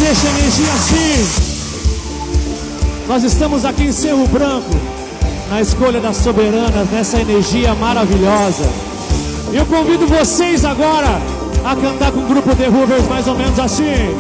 deixa a energia assim. Nós estamos aqui em Cerro Branco, na escolha das soberanas, nessa energia maravilhosa. E eu convido vocês agora a cantar com o grupo The Hoovers mais ou menos assim.